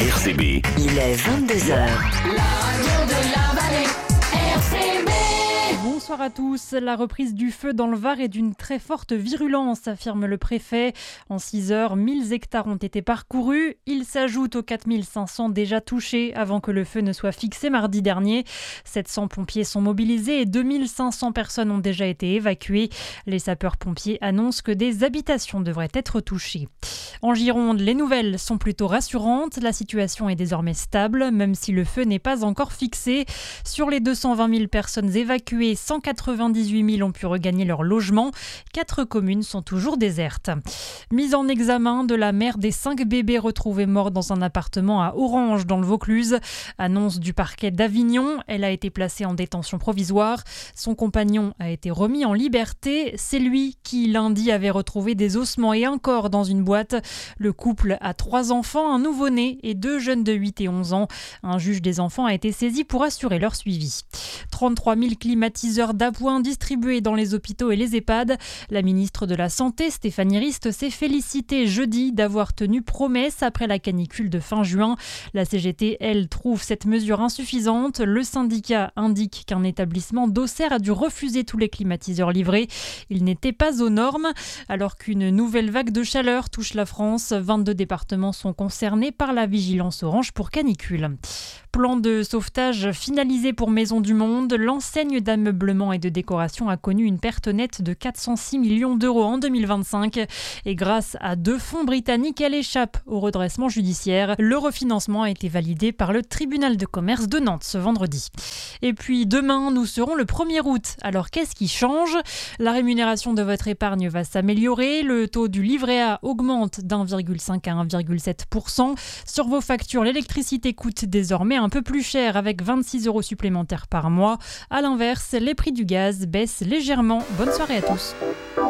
RCB. Il est 22h. La radio de la vallée, RCB. Bonsoir à tous. La reprise du feu dans le Var est d'une très forte virulence, affirme le préfet. En 6 heures, 1000 hectares ont été parcourus. Ils s'ajoutent aux 4500 déjà touchés avant que le feu ne soit fixé mardi dernier. 700 pompiers sont mobilisés et 2500 personnes ont déjà été évacuées. Les sapeurs-pompiers annoncent que des habitations devraient être touchées. En Gironde, les nouvelles sont plutôt rassurantes. La situation est désormais stable, même si le feu n'est pas encore fixé. Sur les 220 000 personnes évacuées, 198 000 ont pu regagner leur logement. 4 communes sont toujours désertes. Mise en examen de la mère des 5 bébés retrouvés morts dans un appartement à Orange, dans le Vaucluse. Annonce du parquet d'Avignon. Elle a été placée en détention provisoire. Son compagnon a été remis en liberté. C'est lui qui, lundi, avait retrouvé des ossements et un corps dans une boîte. Le couple a 3 enfants, un nouveau-né et 2 jeunes de 8 et 11 ans. Un juge des enfants a été saisi pour assurer leur suivi. 33 000 climatiseurs d'appoint distribués dans les hôpitaux et les EHPAD. La ministre de la Santé, Stéphanie Rist, s'est félicitée jeudi d'avoir tenu promesse après la canicule de fin juin. La CGT, elle, trouve cette mesure insuffisante. Le syndicat indique qu'un établissement d'Auxerre a dû refuser tous les climatiseurs livrés. Ils n'étaient pas aux normes. Alors qu'une nouvelle vague de chaleur touche la France, 22 départements sont concernés par la vigilance orange pour canicule. Plan de sauvetage finalisé pour Maisons du Monde. L'enseigne d'ameublement et de décoration a connu une perte nette de 406 millions d'euros en 2025. Et grâce à 2 fonds britanniques, elle échappe au redressement judiciaire. Le refinancement a été validé par le tribunal de commerce de Nantes ce vendredi. Et puis demain, nous serons le 1er août. Alors qu'est-ce qui change ? La rémunération de votre épargne va s'améliorer. Le taux du livret A augmente d'1,5 à 1,7%. Sur vos factures, l'électricité coûte désormais un peu plus cher avec 26 € supplémentaires par mois. À l'inverse, les prix du gaz baissent légèrement. Bonne soirée à tous.